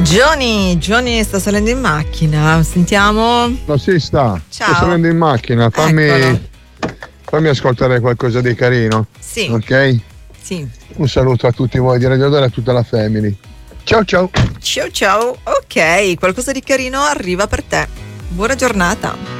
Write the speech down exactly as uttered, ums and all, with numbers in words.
Johnny, Johnny sta salendo in macchina, sentiamo. No, sì, sta. Ciao. Sto salendo in macchina, fammi, Eccolo. fammi ascoltare qualcosa di carino. Sì. Ok? Sì. Un saluto a tutti voi di Radio Dore e a tutta la family. Ciao ciao. Ciao ciao. Ok, qualcosa di carino arriva per te. Buona giornata.